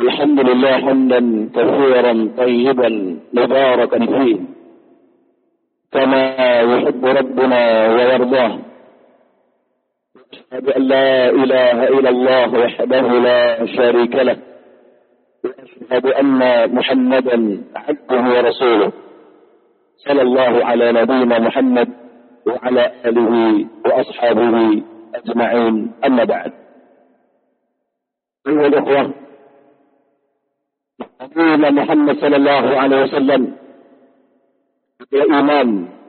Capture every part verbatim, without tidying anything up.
الحمد لله حمدا كثيرا طيبا مباركا فيه كما يحب ربنا ويرضاه. أشهد أن لا إله إلا الله وحده لا شريك له، وأشهد أن محمدا عبده ورسوله، صلى الله على نبينا محمد وعلى آله وأصحابه أجمعين. أما بعد، أيها الأخوة، نبينا محمد صلى الله عليه وسلم beriman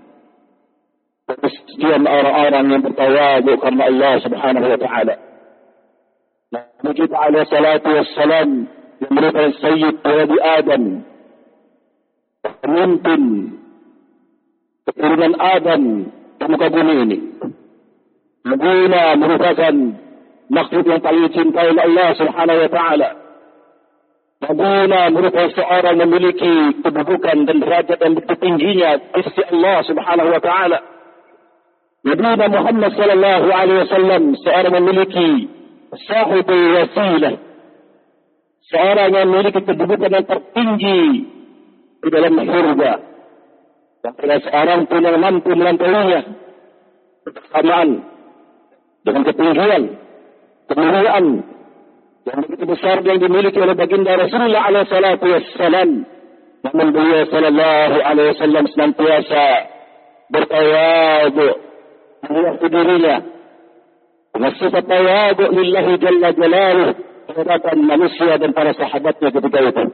sekian orang-orang yang bertawaduk karena Allah Subhanahu wa taala. Nabi kita alaihi salatu wassalam yang merupakan sayyid waladi Adam, pemimpin keturunan Adam di muka bumi ini. Nabi merupakan makhluk yang paling dicintai oleh Allah Subhanahu wa taala. Nabi merupakan seorang memiliki kedudukan dan derajat yang begitu tingginya di sisi Allah Subhanahu wa taala. Nabi Muhammad sallallahu alaihi wasallam seorang memiliki sahibul wasilah, seorang yang memiliki kedudukan yang tertinggi di dalam surga. Dan tidak seorang pun yang mampu melampauinya bersamaan dengan ketinggian, kemuliaan yang begitu besar yang dimiliki oleh baginda Rasulullah alaihi salatu wassalam. Namun beliau sallallahu alaihi wasallam senantiasa bertawadhu melihat dirinya dengan sifat tawadhu lillahi jalla jalaluh terhadap manusia dan para sahabatnya ketika itu.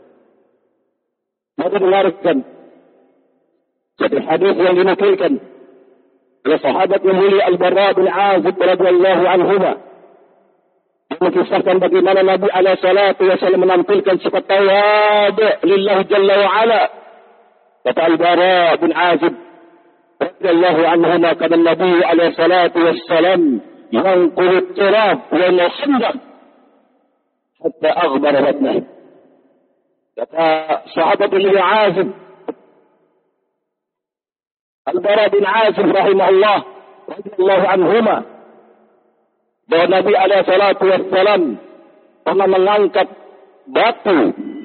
Mari dengarkan satu hadis yang dinukilkan oleh sahabat yang mulia Al-Bara bin Azib radhiyallahu anhuma, mengisahkan bagaimana Nabi alaihi salatu wasallam menampilkan sifat tawadhu lillahi jalla wa ala. Kata Al-Bara bin Azib radhiyallahu anhuma, kana Nabi alaihi salatu wassalam yanqulu at-turab wal khandaq hatta aghbara batnahu. Kata sahabat bin Azib Al-Bara bin Azib rahimahullah radhiyallahu anhuma, bahwa Nabi alaihi salatu wassalam pernah mengangkat batu,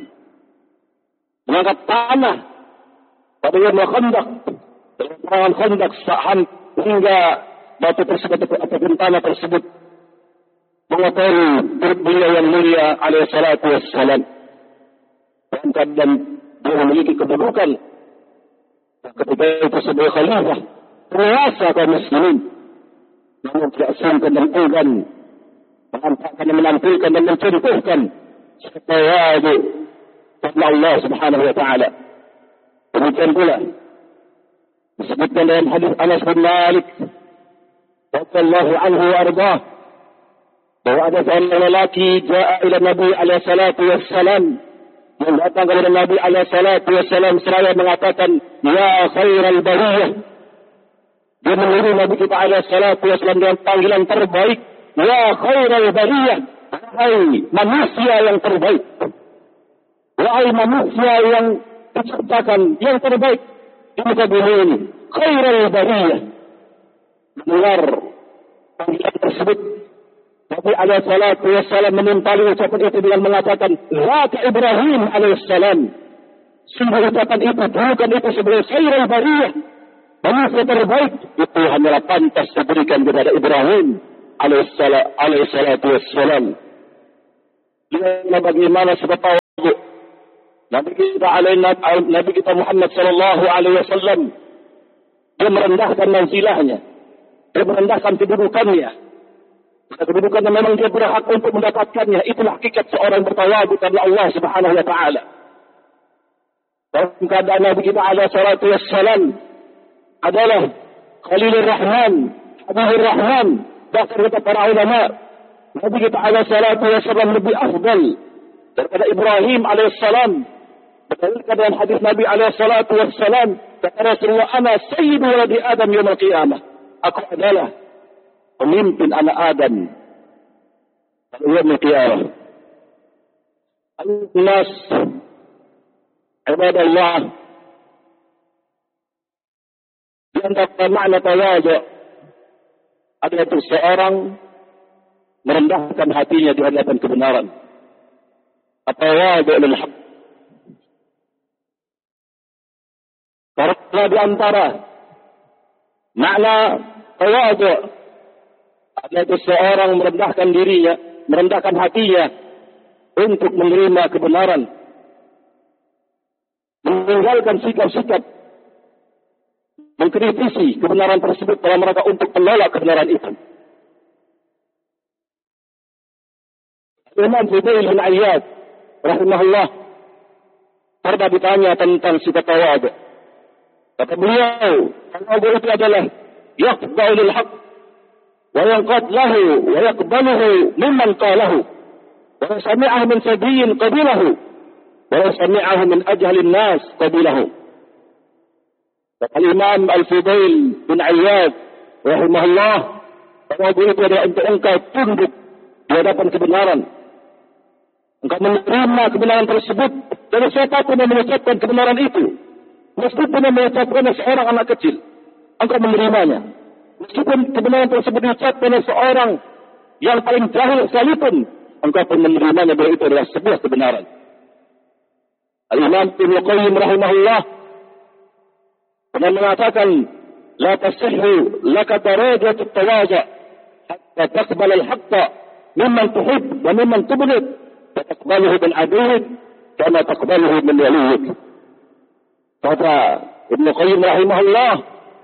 mengangkat tanah pada Yaumul Khandaq, peperangan Khandaq, hingga batu tersebut ataupun tanah tersebut mengotori perut beliau yang mulia alaihi salatu wassalam. Dan dia memiliki kedudukan ketika itu sebagai khalifah, penguasa kaum muslimin. Namun tidak sungkan dan enggan menampakkan dan menampilkan dan mencontohkan tawadhu kepada Allah Subhanahu wa taala. Demikian pula disebutkan dalam hadis Anas bin Malik radhiyallahu anhu wa ardhah, bahwa ada seorang lelaki jaa ila Nabi alaihi salatu wassalam, yang datang kepada Nabi alaihi salatu wassalam seraya mengatakan, ya khairal bariyah. Dia mengirim Nabi kita alaihi salatu wassalam dengan panggilan terbaik, ya khairal bariyah, wahai manusia yang terbaik, wahai manusia yang diciptakan yang terbaik di muka bumi ini, khairal bariyah. Mendengar panggilan tersebut, Nabi alaihi salatu wassalam menimpali ucapan itu dengan mengatakan, Zaka Ibrahim alaihi salam, sungguh ucapan itu, bukan itu sebagai khairal bariyah, manusia terbaik, itu hanyalah pantas diberikan kepada Ibrahim alaihi salatu wassalam. Lihatlah bagaimana sebab tawadhu Nabi kita alaihi Nabi kita Muhammad sallallahu alaihi wasallam. Dia merendahkan manzilahnya, dia merendahkan kedudukannya, kedudukan yang memang dia berhak untuk mendapatkannya. Itulah hakikat seorang bertawadhu kepada Allah Subhanahu wa taala. Dalam keadaan Nabi kita alaihi salatu wassalam adalah Khalilur Rahman, Habibur Rahman, bahkan kata para ulama, Nabi kita alaihi salatu wassalam lebih afdal daripada Ibrahim alaihi salam. Berdasarkan dalam hadis Nabi alaihi salatu wassalam, kata Rasulullah, ana sayyidu waladi Adam yaumil qiyamah. Aku adalah pemimpin anak Adam pada yaumil qiyamah. An-nas ibadallah, di antara makna tawadhu adalah seseorang merendahkan hatinya di hadapan kebenaran. at-tawadu' lil haqq. Karena di antara makna tawadu' adalah seorang merendahkan dirinya, merendahkan hatinya untuk menerima kebenaran, meninggalkan sikap-sikap mengkritisi kebenaran tersebut dalam rangka untuk menolak kebenaran itu. Imam Fudail bin Iyad rahimahullah pernah ditanya tentang sifat tawadu'. Kata beliau, tawadu' itu adalah yaqba'u lil haqq wa yanqad lahu wa yaqbaluhu mimman qalahu wa sami'ahu min sabiyyin qabilahu wa sami'ahu min ajhalin nas qabilahu. Kata Imam Al-Fudail bin Iyad rahimahullah, tawadu' itu adalah untuk engkau tunduk di hadapan kebenaran. Engkau menerima kebenaran tersebut dari siapapun yang mengucapkan kebenaran itu. Meskipun yang mengucapkan seorang anak kecil, engkau menerimanya. Meskipun kebenaran tersebut diucapkan oleh seorang yang paling jahil sekalipun, engkau pun menerimanya bahwa itu adalah sebuah kebenaran. Al-Imam Ibnu Qayyim rahimahullah pernah mengatakan, la tasihhu laka darajatut tawadhu' hatta taqbal al-haqqa mimman tuhib wa mimman tubghid. Taqbaluhu bil aduwwik kama taqbaluhu min waliyik. Kata Ibnu Qayyim rahimahullah,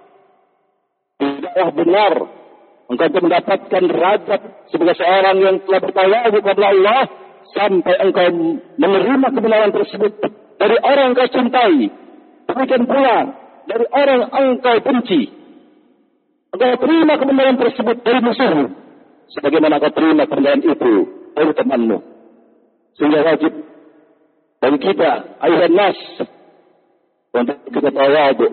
tidaklah benar engkau mendapatkan derajat sebagai seorang yang telah bertawadu kepada Allah sampai engkau menerima kebenaran tersebut dari orang yang engkau cintai, demikian pula dari orang yang engkau benci. Engkau terima kebenaran tersebut dari musuhmu, sebagaimana engkau terima kebenaran itu dari temanmu. Sehingga wajib bagi kita, ayuhan nas, untuk kita tawadu',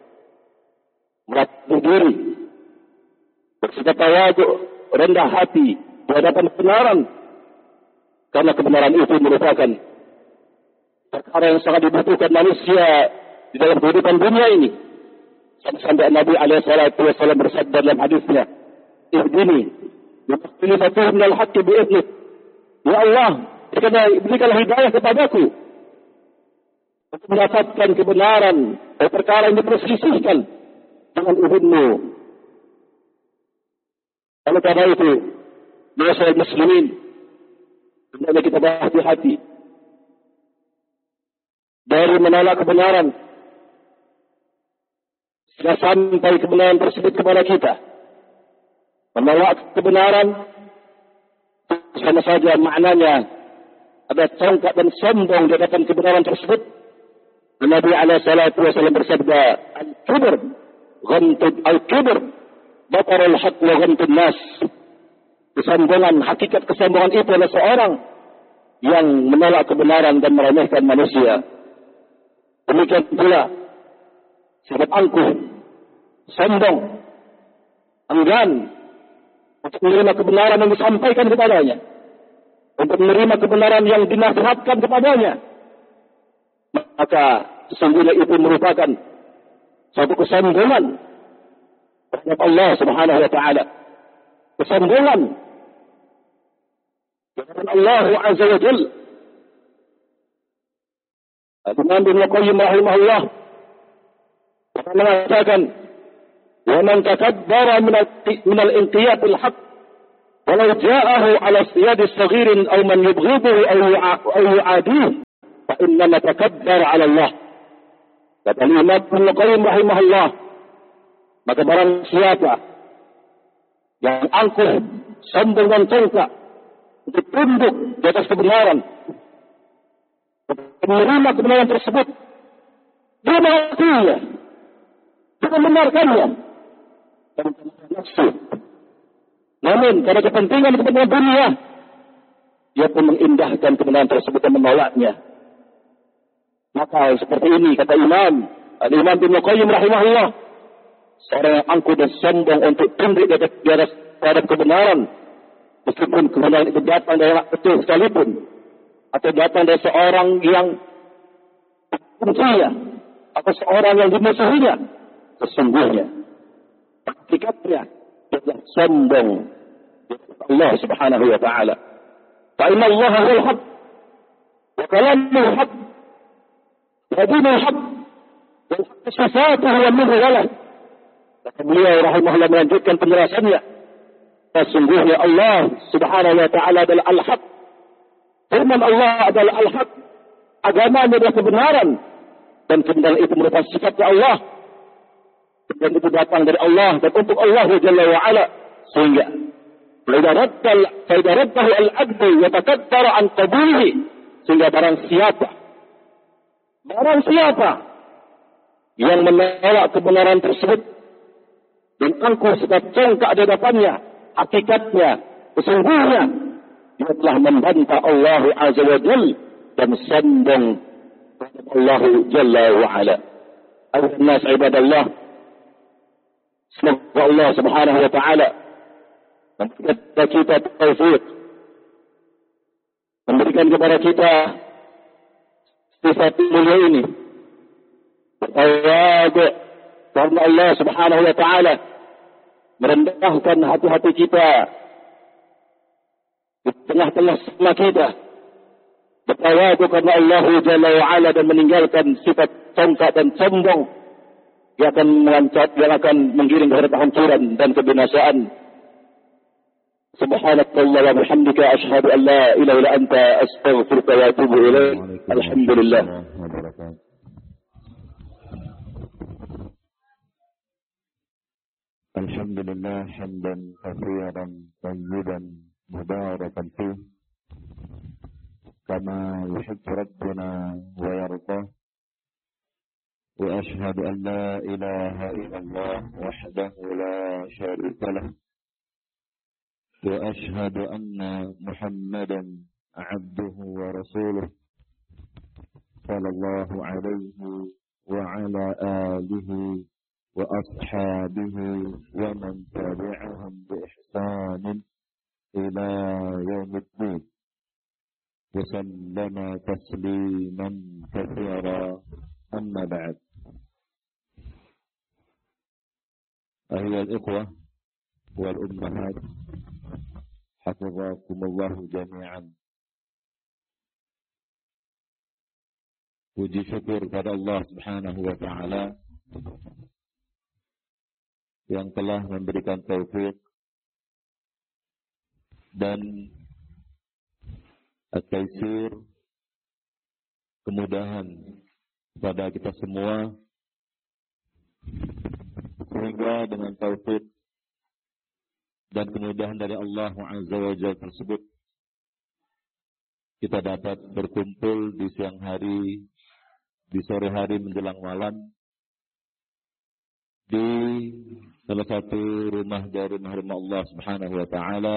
melatih diri, bersikap tawadu', rendah hati di hadapan kebenaran, karena kebenaran itu merupakan perkara yang sangat dibutuhkan manusia di dalam kehidupan dunia ini. Sampai Nabi alaihi salatu wasallam bersabda dalam hadisnya, "Ihdini bimakhlifatuhu minal haqqi bi'idnik." Ya Allah, berikanlah hidayah kepadaku untuk mendapatkan kebenaran dari perkara yang diperselisihkan dengan izin-Mu. Oleh karena itu, masyarakat muslimin, hendaknya kita berhati-hati dari menolak kebenaran sehingga sampai kebenaran tersebut kepada kita. Menolak kebenaran sama saja maknanya ada congkak dan sombong di hadapan kebenaran tersebut. Nabi alaihi salatu wasallam bersabda, "Al-kibr ghamtud al-kibr batarul haqq wa ghamtud nas." Kesombongan, hakikat kesombongan itu adalah seorang yang menolak kebenaran dan meremehkan manusia. Demikian pula sikap angkuh, sombong, enggan untuk menerima kebenaran yang disampaikan kepadanya, untuk menerima kebenaran yang dinasihatkan kepadanya, maka sesungguhnya itu merupakan suatu kesombongan terhadap Allah Subhanahu wa taala. Kesombongan kepada Allah Azza wa Jalla. Imam Ibnu Qayyim rahimahullah mengatakan, "Wa man takabbara min al-inqiyad al-haqq walau ja'ahu 'ala siyadi saghirin aw man yubghiduhu aw yu'adihi fa innama takabbara 'ala Allah." Kata Imam Ibnu Qayyim rahimahullah, maka barang siapa yang angkuh, sombong dan congkak untuk tunduk di atas kebenaran, menerima kebenaran tersebut, dia mengakuinya, dia membenarkannya, dan nafsu. Namun karena kepentingan kepentingan dunia, dia pun mengindahkan kebenaran tersebut dan menolaknya. Maka seperti ini kata Imam Al-Imam Ibnu Qayyim rahimahullah, seorang yang angkuh dan sombong untuk tunduk di atas terhadap kebenaran, meskipun kebenaran itu datang dari orang betul sekalipun, atau datang dari seorang yang benci-nya, atau seorang yang dimusuhinya, sesungguhnya hakikatnya adalah sombong Allah Subhanahu wa taala. Fa inna Allah huwal haqq وكلامه حق ودينه حق وصفاته ومنه ولد. Maka beliau rahimahullah melanjutkan penjelasannya. Sesungguhnya Allah subhanahu wa ta'ala adalah al-haq. Firman Allah adalah al-haq. Agama adalah kebenaran. Dan kebenaran itu merupakan sifatnya Allah. Dan itu datang dari Allah. Dan untuk Allah jalla wa'ala. Sehingga فإذا رده العبد يتكبر عن قبوله. Sehingga barang siapa barang siapa yang menolak kebenaran tersebut dan angkuh sikap congkak di hadapannya, hakikatnya sesungguhnya dia telah membantah Allah azza wa jalla dan sombong kepada Allah jalla wa ala. Ayuhan nas ibadallah, semoga Allah subhanahu wa ta'ala memberikan kita taufik, memberikan kepada kita sifat mulia ini. Bertawadu karena Allah subhanahu wa ta'ala merendahkan hati-hati kita di tengah-tengah semua kita. Bertawadu karena Allah jalla wa ala dan meninggalkan sifat congkak dan sombong yang akan mengancat, yang akan menggiring kepada kehancuran dan kebinasaan. Subhanakallah wa bihamdika asyhadu an la ilaha illa anta astaghfiruka wa atubu ilaik. Alhamdulillah. Alhamdulillah hamdan katsiran tayyiban mubarakan fihi kama yuhibbu rabbuna wa yarda. Wa asyhadu an la ilaha illallah wahdahu la syarika lah. وأشهد أن محمدا عبده ورسوله صلى الله عليه وعلى آله وأصحابه ومن تبعهم بإحسان إلى يوم الدين وسلم تسليما كثيرا. أما بعد، أيها الإخوة والأمهات hafizakumullahu jami'an. Puji syukur kepada Allah subhanahu wa ta'ala yang telah memberikan taufik dan at-taisir, kemudahan kepada kita semua, sehingga dengan taufik dan kemudahan dari Allah Azza wa Jalla tersebut kita dapat berkumpul di siang hari, di sore hari menjelang malam di salah satu rumah dari rumah Allah Subhanahu wa taala,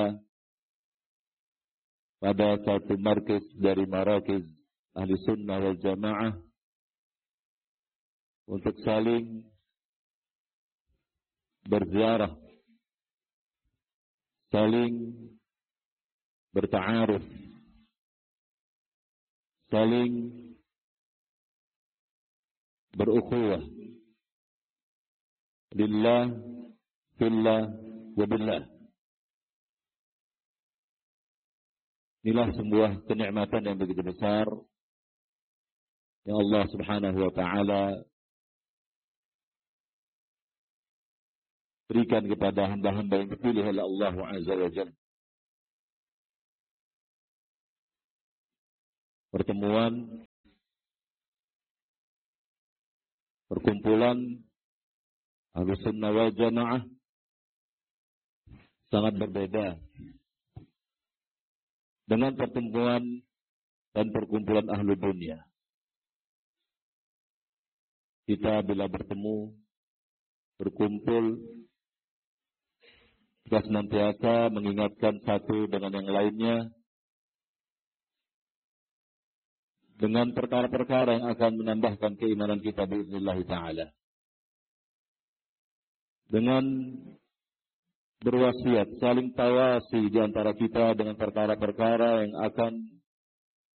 pada satu markis dari marakis Ahli Sunnah wal Jamaah, untuk saling berziarah, saling berta'aruf, saling berukhuwah lillah, fillah, wa billah. Inilah sebuah kenikmatan yang begitu besar yang Allah subhanahu wa ta'ala berikan kepada hamba-hamba yang dipilih oleh Allah Azza wa Jalla. Pertemuan, perkumpulan Ahlus Sunnah wal Jamaah sangat berbeda dengan pertemuan dan perkumpulan ahlu dunia. Kita bila bertemu, berkumpul, kita senantiasa mengingatkan satu dengan yang lainnya dengan perkara-perkara yang akan menambahkan keimanan kita biiznillah ta'ala. Dengan berwasiat, saling tawasi di antara kita dengan perkara-perkara yang akan